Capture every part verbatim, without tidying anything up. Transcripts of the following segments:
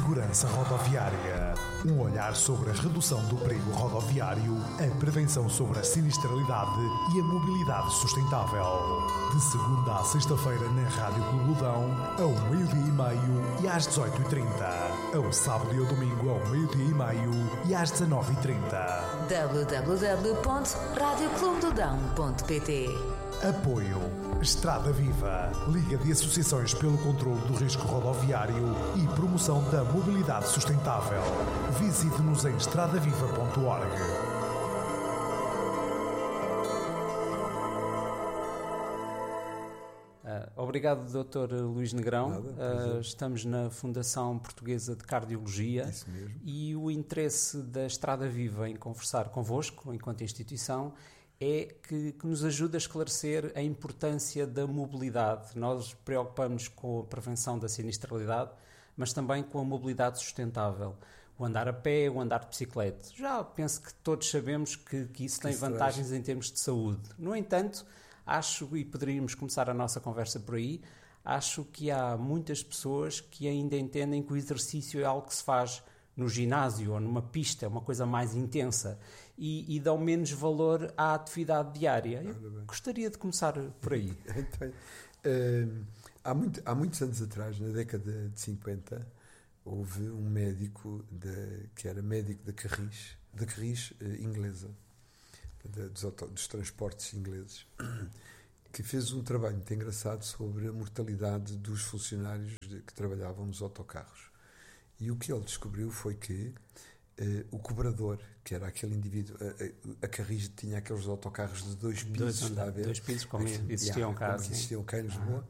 Segurança Rodoviária. Um olhar sobre a redução do perigo rodoviário, a prevenção sobre a sinistralidade e a mobilidade sustentável. De segunda à sexta-feira na Rádio Clubudão, ao meio-dia e meio e às dezoito e trinta. Ao sábado e ao domingo, ao meio-dia e meio e às dezanove e trinta. w w w ponto rádio clube do dão ponto p t. Apoio Estrada Viva, Liga de Associações pelo Controlo do Risco Rodoviário e Promoção da Mobilidade Sustentável. Visite-nos em estrada viva ponto org. Uh, obrigado, doutor Luís Negrão. Nada, uh, estamos na Fundação Portuguesa de Cardiologia. Isso mesmo. E o interesse da Estrada Viva em conversar convosco, enquanto instituição, é que, que nos ajuda a esclarecer a importância da mobilidade. Nós preocupamos com a prevenção da sinistralidade, mas também com a mobilidade sustentável. O andar a pé, o andar de bicicleta. Já penso que todos sabemos que, que isso tem vantagens em termos de saúde. No entanto, acho, e poderíamos começar a nossa conversa por aí, acho que há muitas pessoas que ainda entendem que o exercício é algo que se faz no ginásio ou numa pista, uma coisa mais intensa, e, e dão menos valor à atividade diária. Eu gostaria de começar por aí. Então, uh, há, muito, há muitos anos atrás, na década de cinquenta, houve um médico de, que era médico da Carris, da Carris uh, inglesa, de, dos, auto, dos transportes ingleses, que fez um trabalho muito engraçado sobre a mortalidade dos funcionários de, que trabalhavam nos autocarros. E o que ele descobriu foi que uh, o cobrador, que era aquele indivíduo, uh, a Carris tinha aqueles autocarros de dois pisos, dois, está a ver? Dois pisos, como Aqui, existiam cá. Como existiam cá em Lisboa.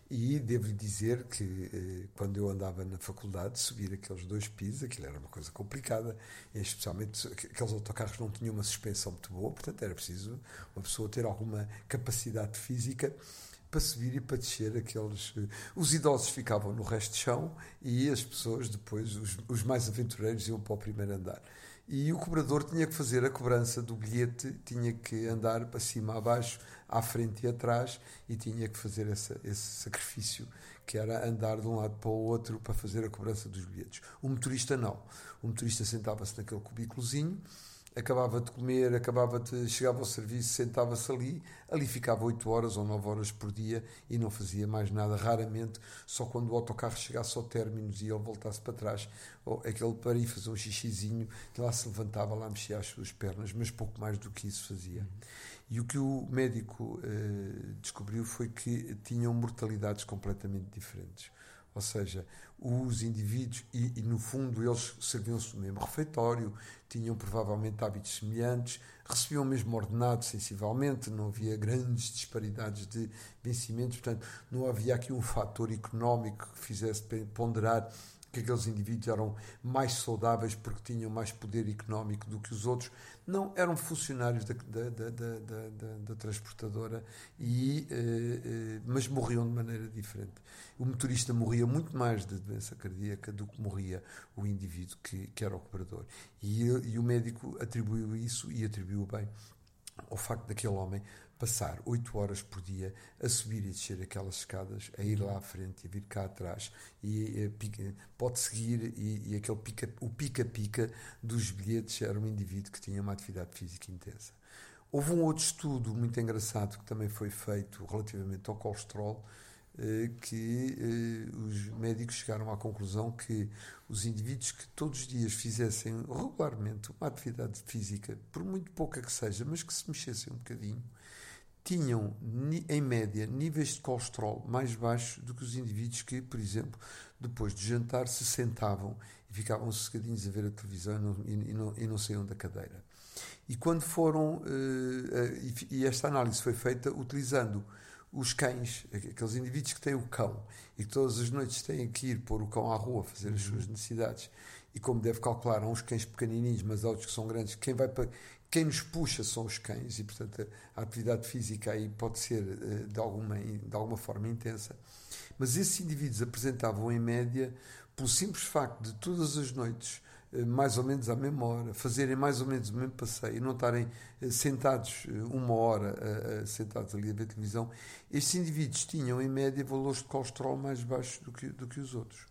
E devo-lhe dizer que uh, quando eu andava na faculdade, subir aqueles dois pisos, aquilo era uma coisa complicada, e especialmente aqueles autocarros não tinham uma suspensão muito boa, portanto era preciso uma pessoa ter alguma capacidade física para subir e para descer aqueles... Os idosos ficavam no resto de chão e as pessoas depois, os, os mais aventureiros, iam para o primeiro andar. E o cobrador tinha que fazer a cobrança do bilhete, tinha que andar para cima, abaixo, à frente e atrás, e tinha que fazer essa, esse sacrifício, que era andar de um lado para o outro para fazer a cobrança dos bilhetes. O motorista não. O motorista sentava-se naquele cubículozinho, acabava de comer, acabava de, chegava ao serviço, sentava-se ali, ali ficava oito horas ou nove horas por dia e não fazia mais nada, raramente, só quando o autocarro chegasse ao término e ele voltasse para trás, ou aquele para ir fazer um xixizinho, lá se levantava, lá mexia as suas pernas, mas pouco mais do que isso fazia. E o que o médico eh, descobriu foi que tinham mortalidades completamente diferentes. Ou seja, os indivíduos, e, e no fundo eles serviam-se do mesmo refeitório, tinham provavelmente hábitos semelhantes, recebiam o mesmo ordenado sensivelmente, não havia grandes disparidades de vencimentos, portanto não havia aqui um fator económico que fizesse ponderar que aqueles indivíduos eram mais saudáveis porque tinham mais poder económico do que os outros. Não, eram funcionários da, da, da, da, da, da transportadora, e, eh, eh, mas morriam de maneira diferente. O motorista morria muito mais de doença cardíaca do que morria o indivíduo que, que era o cobrador. E, e o médico atribuiu isso, e atribuiu bem, ao facto daquele homem passar oito horas por dia a subir e descer aquelas escadas, a ir lá à frente e a vir cá atrás, e, e pica, pode seguir, e, e aquele pica, o pica-pica dos bilhetes era um indivíduo que tinha uma atividade física intensa. Houve um outro estudo muito engraçado que também foi feito relativamente ao colesterol, que eh, os médicos chegaram à conclusão que os indivíduos que todos os dias fizessem regularmente uma atividade física, por muito pouca que seja, mas que se mexessem um bocadinho, tinham, em média, níveis de colesterol mais baixos do que os indivíduos que, por exemplo, depois de jantar, se sentavam e ficavam sossegadinhos a ver a televisão e não, e não, e não saíam da cadeira. E quando foram... Eh, e esta análise foi feita utilizando os cães, aqueles indivíduos que têm o cão e que todas as noites têm que ir pôr o cão à rua fazer as suas necessidades, e como deve calcular, há uns cães pequenininhos, mas há outros que são grandes, quem, vai para, quem nos puxa são os cães, e portanto a, a atividade física aí pode ser de alguma, de alguma forma intensa, mas esses indivíduos apresentavam em média, pelo simples facto de todas as noites, mais ou menos à mesma hora, fazerem mais ou menos o mesmo passeio e não estarem sentados uma hora sentados ali a ver televisão, estes indivíduos tinham em média valores de colesterol mais baixos do que, do que os outros.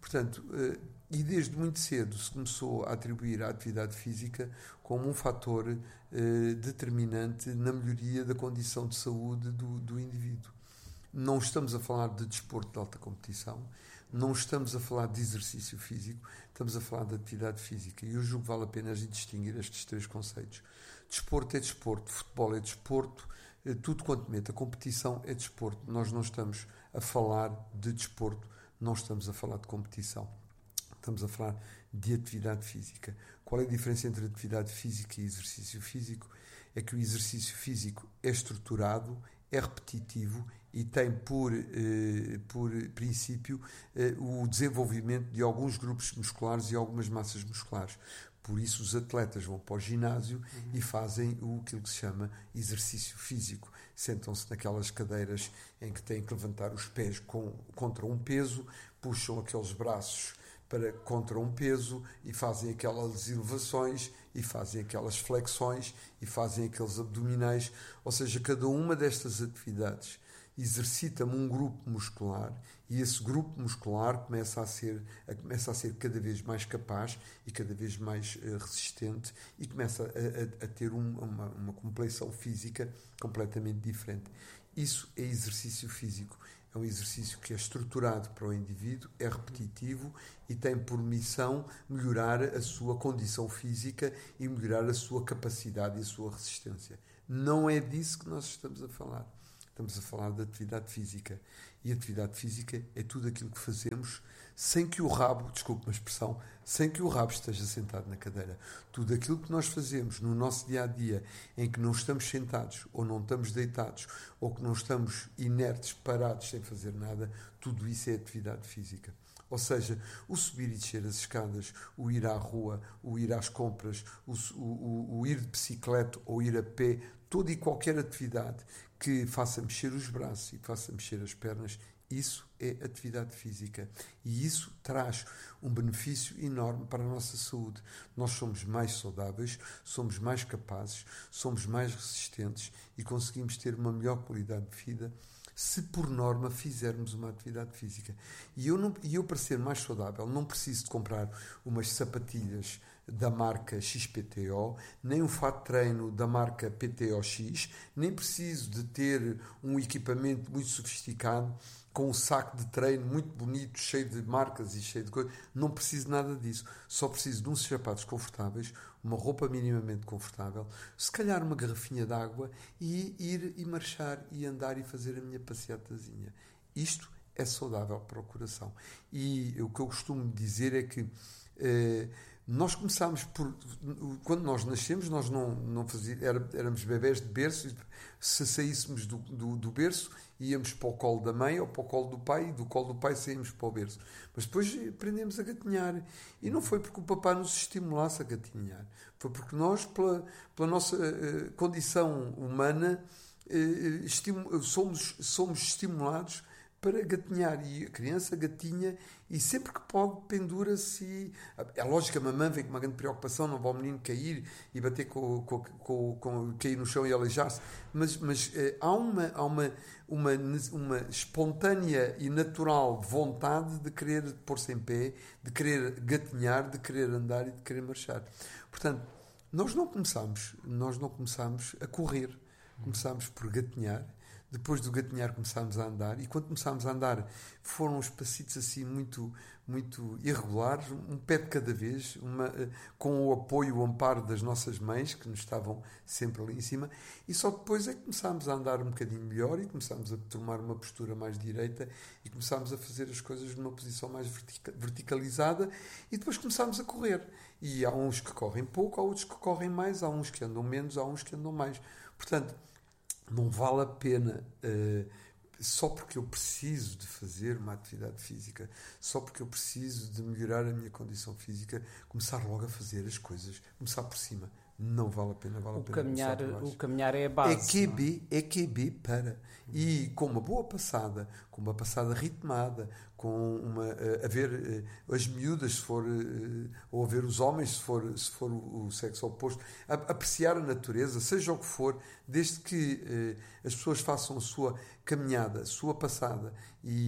Portanto, e desde muito cedo se começou a atribuir a atividade física como um fator determinante na melhoria da condição de saúde do, do indivíduo. Não estamos a falar de desporto de alta competição, não estamos a falar de exercício físico, estamos a falar de atividade física. E eu julgo que vale a pena a gente distinguir estes três conceitos. Desporto é desporto, futebol é desporto, tudo quanto meta competição é desporto. Nós não estamos a falar de desporto, não estamos a falar de competição. Estamos a falar de atividade física. Qual é a diferença entre atividade física e exercício físico? É que o exercício físico é estruturado, é repetitivo e tem por, eh, por princípio eh, o desenvolvimento de alguns grupos musculares e algumas massas musculares. Por isso os atletas vão para o ginásio uhum. e fazem o aquilo que se chama exercício físico. Sentam-se naquelas cadeiras em que têm que levantar os pés com, contra um peso, puxam aqueles braços para contra um peso e fazem aquelas elevações e fazem aquelas flexões e fazem aqueles abdominais. Ou seja, cada uma destas atividades exercita-me um grupo muscular e esse grupo muscular começa a ser, começa a ser cada vez mais capaz e cada vez mais uh, resistente e começa a, a, a ter um, uma, uma complexão física completamente diferente. Isso é exercício físico. É um exercício que é estruturado para o indivíduo, é repetitivo e tem por missão melhorar a sua condição física e melhorar a sua capacidade e a sua resistência. Não é disso que nós estamos a falar. Estamos a falar de atividade física. E atividade física é tudo aquilo que fazemos sem que o rabo, desculpe uma expressão, sem que o rabo esteja sentado na cadeira. Tudo aquilo que nós fazemos no nosso dia-a-dia, em que não estamos sentados, ou não estamos deitados, ou que não estamos inertes, parados, sem fazer nada, tudo isso é atividade física. Ou seja, o subir e descer as escadas, o ir à rua, o ir às compras, o, o, o ir de bicicleta ou ir a pé, toda e qualquer atividade que faça mexer os braços e que faça mexer as pernas, isso é atividade física. E isso traz um benefício enorme para a nossa saúde. Nós somos mais saudáveis, somos mais capazes, somos mais resistentes e conseguimos ter uma melhor qualidade de vida se por norma fizermos uma atividade física. E eu, não, e eu para ser mais saudável não preciso de comprar umas sapatilhas da marca X P T O, nem um fato de treino da marca P T O X, nem preciso de ter um equipamento muito sofisticado com um saco de treino muito bonito, cheio de marcas e cheio de coisas. Não preciso nada disso. Só preciso de uns sapatos confortáveis, uma roupa minimamente confortável, se calhar uma garrafinha de água e ir e marchar e andar e fazer a minha passeatazinha. Isto é saudável para o coração. E o que eu costumo dizer é que eh, nós começámos por... Quando nós nascemos, nós não, não fazíamos... Era, éramos bebés de berço e se saíssemos do, do, do berço, íamos para o colo da mãe ou para o colo do pai e do colo do pai saímos para o berço. Mas depois aprendemos a gatinhar. E não foi porque o papá nos estimulasse a gatinhar. Foi porque nós, pela, pela nossa uh, condição humana, uh, estimu- somos, somos estimulados para gatinhar. E a criança gatinha e sempre que pode pendura-se. E... É lógico que a mamãe vem com uma grande preocupação, não vai o menino cair e bater com, com, com, com cair no chão e aleijar-se. Mas, mas eh, há, uma, há uma, uma, uma espontânea e natural vontade de querer pôr-se em pé, de querer gatinhar, de querer andar e de querer marchar. Portanto, nós não começamos, nós não começamos a correr. Começámos por gatinhar. Depois do gatinhar começámos a andar e quando começámos a andar foram uns passitos assim muito, muito irregulares, um pé de cada vez, uma, com o apoio, o amparo das nossas mães que nos estavam sempre ali em cima e só depois é que começámos a andar um bocadinho melhor e começámos a tomar uma postura mais direita e começámos a fazer as coisas numa posição mais vertica- verticalizada e depois começámos a correr. E há uns que correm pouco, há outros que correm mais, há uns que andam menos, há uns que andam mais. Portanto, não vale a pena, uh, só porque eu preciso de fazer uma atividade física, só porque eu preciso de melhorar a minha condição física, começar logo a fazer as coisas, começar por cima. Não vale a pena, vale o a pena caminhar, começar por baixo. O caminhar é a base. É Q B, é? É Q B para. E com uma boa passada, com uma passada ritmada, com uma, uh, a ver uh, as miúdas, se for, uh, ou a ver os homens, se for, se for o, o sexo oposto, a, apreciar a natureza, seja o que for, desde que uh, as pessoas façam a sua caminhada, a sua passada e,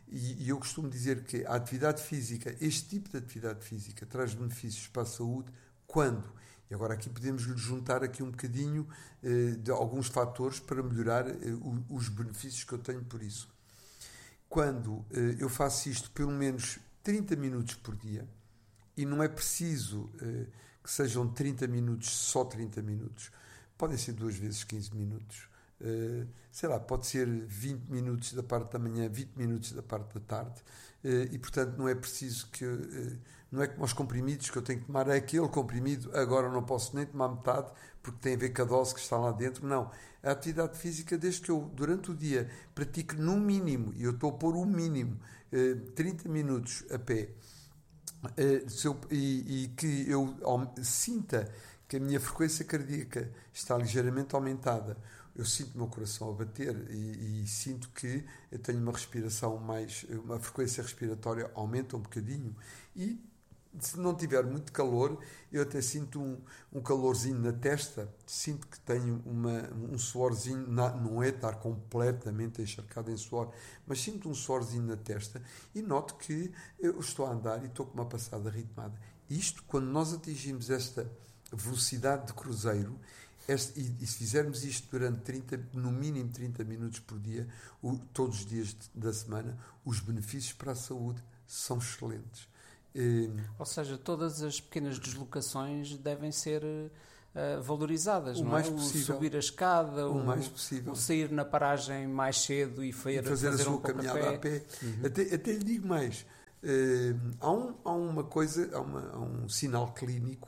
E, e eu costumo dizer que a atividade física, este tipo de atividade física, traz benefícios para a saúde quando? E agora aqui podemos juntar aqui um bocadinho eh, de alguns fatores para melhorar eh, os benefícios que eu tenho por isso. Quando eh, eu faço isto pelo menos trinta minutos por dia, e não é preciso eh, que sejam trinta minutos, só trinta minutos, podem ser duas vezes quinze minutos, uh, sei lá, pode ser vinte minutos da parte da manhã, vinte minutos da parte da tarde, uh, e portanto não é preciso que, uh, não é como os comprimidos que eu tenho que tomar aquele comprimido, agora não posso nem tomar metade, porque tem a ver com a dose que está lá dentro, não. A atividade física, desde que eu, durante o dia, pratique no mínimo, e eu estou a pôr o mínimo, uh, trinta minutos a pé, uh, se eu, e, e que eu sinta que a minha frequência cardíaca está ligeiramente aumentada, eu sinto o meu coração a bater e, e sinto que eu tenho uma respiração mais, uma frequência respiratória aumenta um bocadinho, e se não tiver muito calor, eu até sinto um, um calorzinho na testa, sinto que tenho uma, um suorzinho, na, não é estar completamente encharcado em suor, mas sinto um suorzinho na testa e noto que eu estou a andar e estou com uma passada ritmada. Isto, quando nós atingimos esta velocidade de cruzeiro, este, e, e se fizermos isto durante trinta, no mínimo trinta minutos por dia, o, todos os dias de, da semana, os benefícios para a saúde são excelentes. E, ou seja, todas as pequenas deslocações devem ser uh, valorizadas, o não mais é? possível, o subir a escada, o, o, mais possível. o sair na paragem mais cedo e, feir, e fazer, fazer a sua um caminhada a pé. a pé. Uhum. Até, até lhe digo mais, uh, há, um, há uma coisa, há, uma, há um sinal clínico.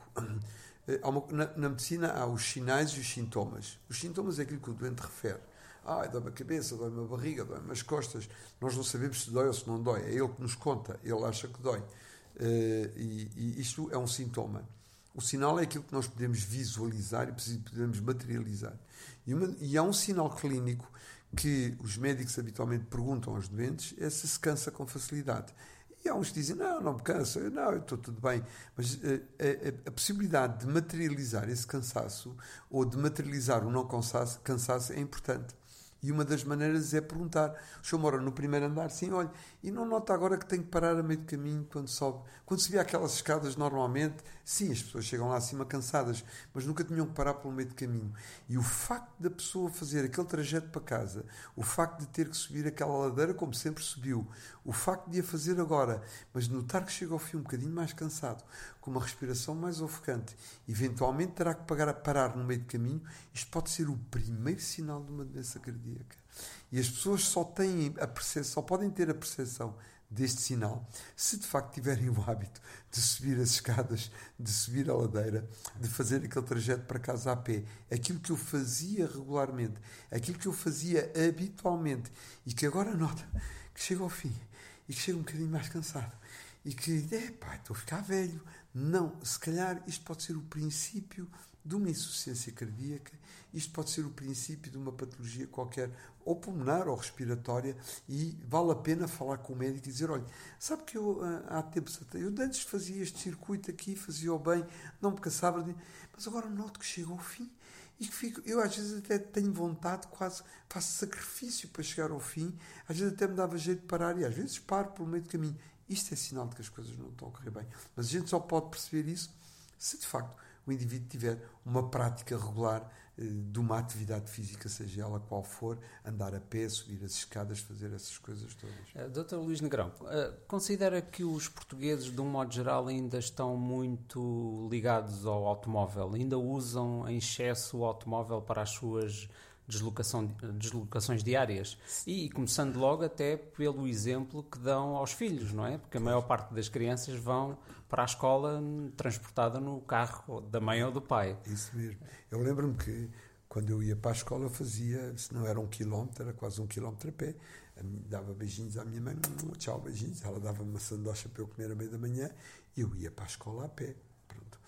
Há uma, na, na medicina há os sinais e os sintomas. Os sintomas é aquilo que o doente refere. Ah, dói-me a cabeça, dói-me a barriga, dói-me as costas. Nós não sabemos se dói ou se não dói. É ele que nos conta. Ele acha que dói. Uh, e, e isto é um sintoma. O sinal é aquilo que nós podemos visualizar e podemos materializar. E, uma, e há um sinal clínico que os médicos habitualmente perguntam aos doentes é se se cansa com facilidade. E há uns que dizem, não, não me canso, não, eu estou tudo bem. Mas uh, a, a possibilidade de materializar esse cansaço ou de materializar o não cansaço, cansaço é importante. E uma das maneiras é perguntar, o senhor mora no primeiro andar? Sim, olha, e não nota agora que tenho que parar a meio de caminho quando sobe? Quando se vê aquelas escadas normalmente, sim, as pessoas chegam lá acima cansadas, mas nunca tinham que parar pelo meio de caminho. E o facto da pessoa fazer aquele trajeto para casa, o facto de ter que subir aquela ladeira como sempre subiu, o facto de a fazer agora, mas notar que chega ao fim um bocadinho mais cansado, com uma respiração mais ofegante, eventualmente terá que pagar a parar no meio de caminho, isto pode ser o primeiro sinal de uma doença cardíaca. E as pessoas só têm a percepção, só podem ter a percepção deste sinal se de facto tiverem o hábito de subir as escadas, de subir a ladeira, de fazer aquele trajeto para casa a pé, aquilo que eu fazia regularmente, aquilo que eu fazia habitualmente e que agora nota que chega ao fim e que chega um bocadinho mais cansado e que, é pá, estou a ficar velho. Não, se calhar isto pode ser o princípio de uma insuficiência cardíaca, isto pode ser o princípio de uma patologia qualquer, ou pulmonar ou respiratória, e vale a pena falar com o médico e dizer, olha, sabe que eu há tempos até, eu antes fazia este circuito aqui, fazia-o bem, não me cansava, mas agora noto que chega ao fim e que fico, eu às vezes até tenho vontade, quase faço sacrifício para chegar ao fim, às vezes até me dava jeito de parar e às vezes paro pelo meio do caminho. Isto é sinal de que as coisas não estão a correr bem. Mas a gente só pode perceber isso se de facto o indivíduo tiver uma prática regular eh, de uma atividade física, seja ela qual for, andar a pé, subir as escadas, fazer essas coisas todas. Uh, doutor Luís Negrão, uh, considera que os portugueses, de um modo geral, ainda estão muito ligados ao automóvel? Ainda usam em excesso o automóvel para as suas deslocação, deslocações diárias? E começando logo até pelo exemplo que dão aos filhos, não é? Porque a maior parte das crianças vão para a escola transportada no carro da mãe ou do pai. Isso mesmo. Eu lembro-me que quando eu ia para a escola eu fazia, se não era um quilómetro, era quase um quilómetro a pé. Dava beijinhos à minha mãe, tchau, beijinhos. Ela dava-me uma sandocha para eu comer à meia da manhã e eu ia para a escola a pé. Pronto.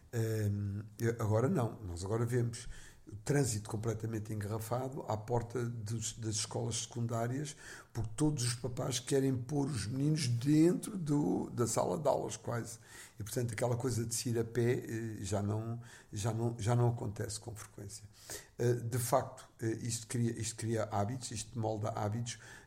Um, agora não, nós agora vemos o trânsito completamente engarrafado à porta dos, das escolas secundárias, porque todos os papás querem pôr os meninos dentro do, da sala de aulas, quase. E, portanto, aquela coisa de se ir a pé já não, já não, já não acontece com frequência. De facto, isto cria, isto cria hábitos, isto molda hábitos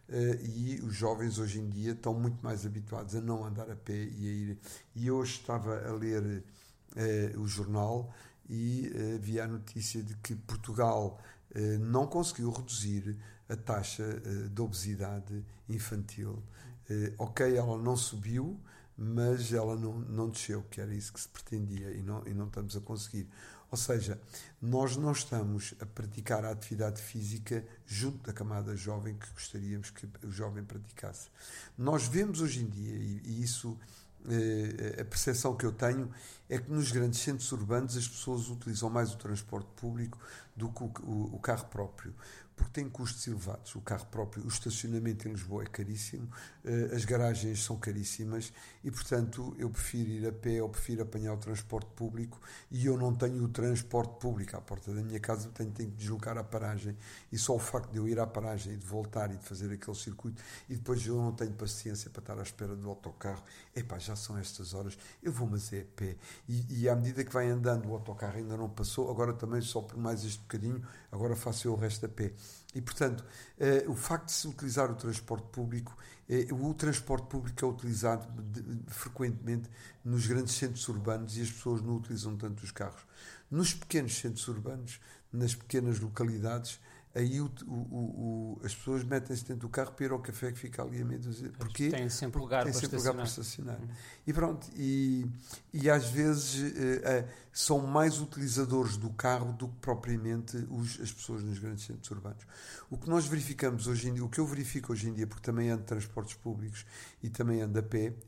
e os jovens hoje em dia estão muito mais habituados a não andar a pé e a ir. E hoje estava a ler uh, o jornal e uh, vi a notícia de que Portugal uh, não conseguiu reduzir a taxa uh, de obesidade infantil. Uh, ok, ela não subiu, mas ela não, não desceu, que era isso que se pretendia, e não, e não estamos a conseguir. Ou seja, nós não estamos a praticar a atividade física junto da camada jovem que gostaríamos que o jovem praticasse. Nós vemos hoje em dia, e, e isso, eh, a percepção que eu tenho, é que nos grandes centros urbanos as pessoas utilizam mais o transporte público do que o, o, o carro próprio, porque tem custos elevados. O carro próprio, o estacionamento em Lisboa é caríssimo, as garagens são caríssimas e, portanto, eu prefiro ir a pé ou prefiro apanhar o transporte público, e eu não tenho o transporte público à porta da minha casa, tenho, tenho que deslocar a paragem, e só o facto de eu ir à paragem e de voltar e de fazer aquele circuito, e depois eu não tenho paciência para estar à espera do autocarro, epá, já são estas horas, eu vou, mas é a pé. E, e à medida que vai andando, o autocarro ainda não passou, agora também só por mais este bocadinho, agora faço eu o resto a pé. E, portanto, eh, o facto de se utilizar o transporte público, eh, o transporte público é utilizado de, de, frequentemente nos grandes centros urbanos, e as pessoas não utilizam tanto os carros. Nos pequenos centros urbanos, nas pequenas localidades, aí o, o, o, as pessoas metem-se dentro do carro para ir ao café que fica ali a meia dúzia. Porquê? Tem sempre lugar, tem para, sempre estacionar. lugar para estacionar. Uhum. E pronto, e, e às vezes eh, são mais utilizadores do carro do que propriamente os, as pessoas nos grandes centros urbanos. O que nós verificamos hoje em dia, o que eu verifico hoje em dia, porque também ando de transportes públicos e também ando a pé,